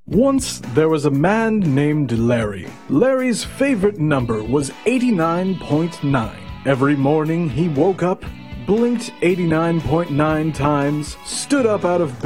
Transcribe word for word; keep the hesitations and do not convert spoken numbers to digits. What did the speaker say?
Once there was a man named Larry. Larry's favorite number was eighty-nine point nine. Every morning he woke up, blinked eighty-nine point nine times, stood up out of bed,